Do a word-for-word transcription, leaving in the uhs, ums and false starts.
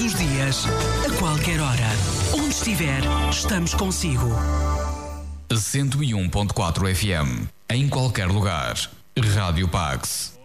os dias, a qualquer hora. Onde estiver, estamos consigo. cento e um ponto quatro F M. Em qualquer lugar. Rádio Pax.